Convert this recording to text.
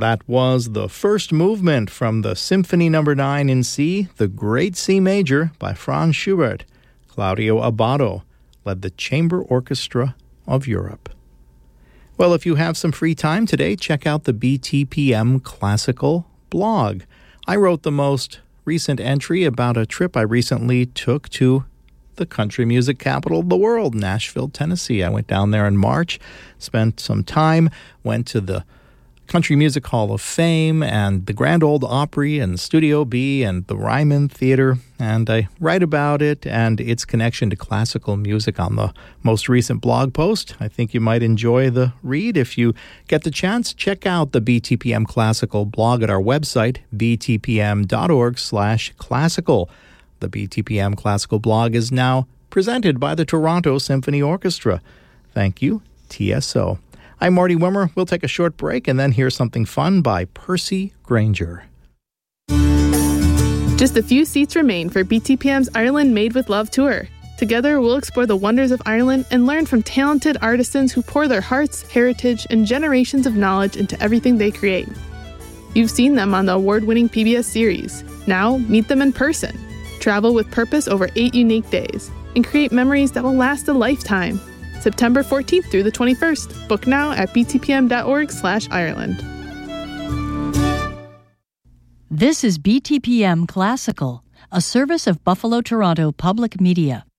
That was the first movement from the Symphony No. 9 in C, the Great C Major by Franz Schubert. Claudio Abbado led the Chamber Orchestra of Europe. Well, if you have some free time today, check out the BTPM Classical blog. I wrote the most recent entry about a trip I recently took to the country music capital of the world, Nashville, Tennessee. I went down there in March, spent some time, went to the Country Music Hall of Fame and the Grand Ole Opry and Studio B and the Ryman Theater, and I write about it and its connection to classical music on the most recent blog post. I think you might enjoy the read. If you get the chance, check out the BTPM Classical blog at our website, btpm.org/classical. The BTPM Classical blog is now presented by the Toronto Symphony Orchestra. Thank you, TSO. I'm Marty Wimmer. We'll take a short break and then hear something fun by Percy Granger. Just a few seats remain for BTPM's Ireland Made with Love tour. Together, we'll explore the wonders of Ireland and learn from talented artisans who pour their hearts, heritage, and generations of knowledge into everything they create. You've seen them on the award-winning PBS series. Now, meet them in person. Travel with purpose over 8 unique days and create memories that will last a lifetime. September 14th through the 21st. Book now at btpm.org/Ireland. This is BTPM Classical, a service of Buffalo Toronto Public Media.